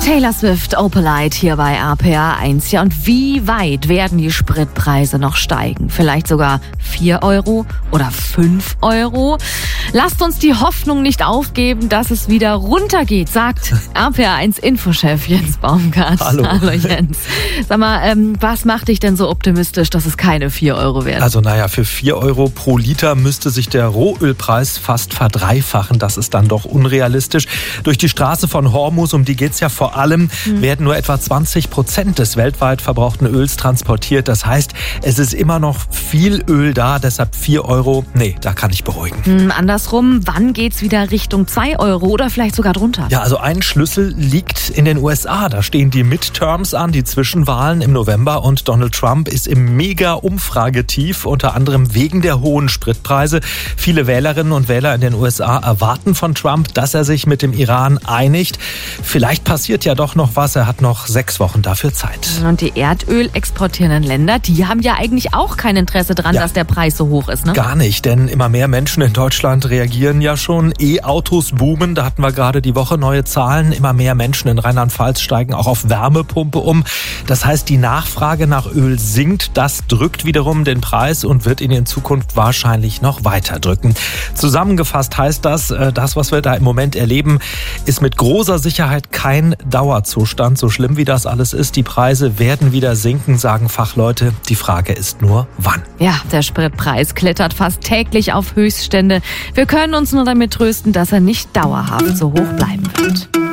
Taylor Swift, Opalite hier bei RPR1. Ja, und wie weit werden die Spritpreise noch steigen? Vielleicht sogar 4 Euro oder 5 Euro? Lasst uns die Hoffnung nicht aufgeben, dass es wieder runtergeht, sagt RPR1-Infochef Jens Baumgart. Hallo. Hallo Jens. Sag mal, was macht dich denn so optimistisch, dass es keine 4 Euro werden? Also für 4 Euro pro Liter müsste sich der Rohölpreis fast verdreifachen. Das ist dann doch unrealistisch. Durch die Straße von Hormuz, um die geht es ja vor allem, werden nur etwa 20% des weltweit verbrauchten Öls transportiert. Das heißt, es ist immer noch viel Öl da, deshalb 4 Euro, da kann ich beruhigen. Andersrum, wann geht's wieder Richtung 2 Euro oder vielleicht sogar drunter? Ja, also ein Schlüssel liegt in den USA. Da stehen die Midterms an, die Zwischenwahlen im November, und Donald Trump ist im Mega-Umfragetief, unter anderem wegen der hohen Spritpreise. Viele Wählerinnen und Wähler in den USA erwarten von Trump, dass er sich mit dem Iran einigt. Vielleicht passiert ja doch noch was. Er hat noch 6 Wochen dafür Zeit. Und die Erdöl exportierenden Länder, die haben ja eigentlich auch kein Interesse dran, dass der Preis so hoch ist, ne? Gar nicht, denn immer mehr Menschen in Deutschland reagieren ja schon. E-Autos boomen, da hatten wir gerade die Woche neue Zahlen. Immer mehr Menschen in Rheinland-Pfalz steigen auch auf Wärmepumpe um. Das heißt, die Nachfrage nach Öl sinkt. Das drückt wiederum den Preis und wird ihn in Zukunft wahrscheinlich noch weiter drücken. Zusammengefasst heißt das, was wir da im Moment erleben, ist mit großer Sicherheit kein Dauerzustand. So schlimm wie das alles ist, die Preise werden wieder sinken, sagen Fachleute. Die Frage ist nur, wann? Ja, der Spritpreis klettert fast täglich auf Höchststände. Wir können uns nur damit trösten, dass er nicht dauerhaft so hoch bleiben wird.